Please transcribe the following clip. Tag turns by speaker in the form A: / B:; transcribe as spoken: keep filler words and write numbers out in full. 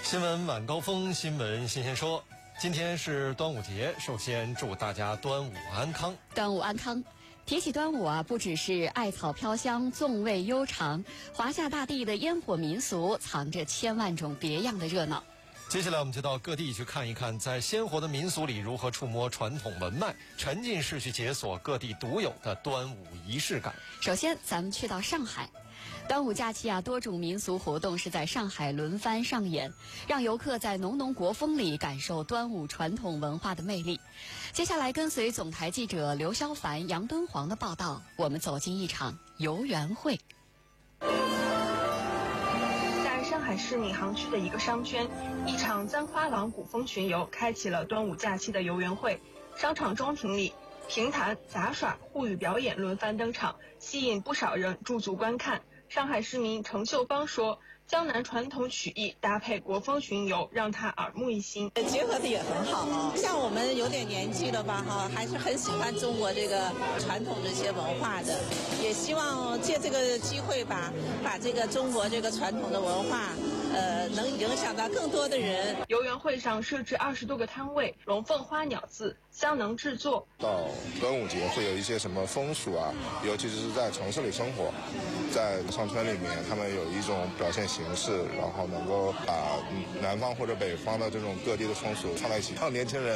A: 新闻晚高峰，新闻新鲜说。今天是端午节，首先祝大家端午安康。
B: 端午安康。提起端午啊，不只是艾草飘香、粽味悠长，华夏大地的烟火民俗藏着千万种别样的热闹。
A: 接下来我们就到各地去看一看，在鲜活的民俗里如何触摸传统文脉，沉浸式去解锁各地独有的端午仪式感。
B: 首先咱们去到上海，端午假期啊，多种民俗活动是在上海轮番上演，让游客在浓浓国风里感受端午传统文化的魅力。接下来跟随总台记者刘潇凡、杨敦煌的报道，我们走进一场游园会。
C: 在上海市闵行区的一个商圈，一场簪花廊古风巡游开启了端午假期的游园会。商场中庭里，评弹、杂耍、沪语表演轮番登场，吸引不少人驻足观看。上海市民程秀芳说，江南传统曲艺搭配国风巡游，让她耳目一新。
D: 结合的也很好啊，像我们有点年纪了吧哈，还是很喜欢中国这个传统这些文化的，也希望借这个机会吧，把这个中国这个传统的文化，呃，能影响到更多的人。
C: 游园会上设置二十多个摊位，龙凤花鸟字、香能制作。
E: 到端午节会有一些什么风俗啊，尤其是在城市里生活，在商圈里面，他们有一种表现形式，然后能够把南方或者北方的这种各地的风俗放在一起，让年轻人